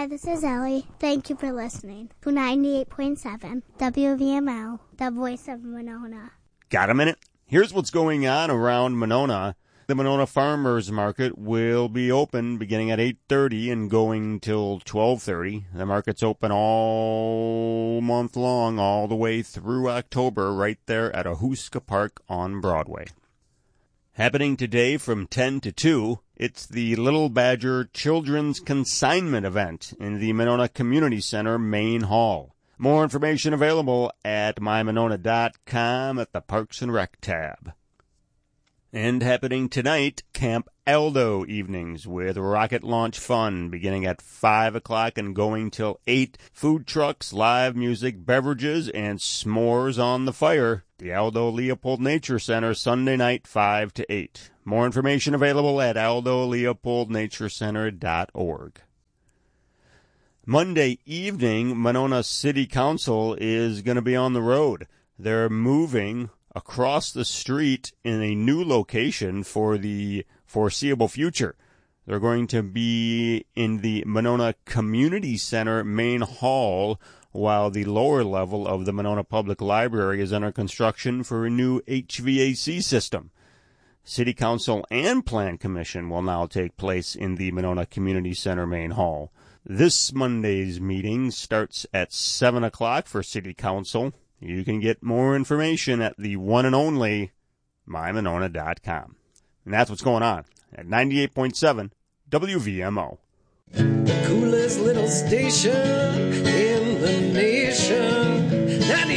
Hi, this is Ellie. Thank you for listening to 98.7 WVML, the voice of Monona. Got a minute? Here's what's going on around Monona. The Monona Farmers Market will be open beginning at 8:30 and going till 12:30. The market's open all month long, all the way through October, right there at Ahuska Park on Broadway. Happening today from 10 to 2, it's the Little Badger Children's Consignment event in the Monona Community Center main hall. More information available at mymonona.com at the Parks and Rec tab. And happening tonight, Camp Aldo evenings with rocket launch fun beginning at 5 o'clock and going till 8. Food trucks, live music, beverages, and s'mores on the fire. The Aldo Leopold Nature Center, Sunday night, 5 to 8. More information available at aldoleopoldnaturecenter.org. Monday evening, Monona City Council is going to be on the road. They're moving across the street in a new location for the foreseeable future. They're going to be in the Monona Community Center main hall, while the lower level of the Monona Public Library is under construction for a new HVAC system. City Council and Plan Commission will now take place in the Monona Community Center main hall. This Monday's meeting starts at 7 o'clock for City Council. You can get more information at the one and only mymonona.com. And that's what's going on at 98.7 WVMO. The coolest little station in the nation.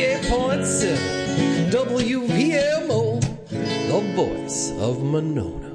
98.7 WVMO, the voice of Monona.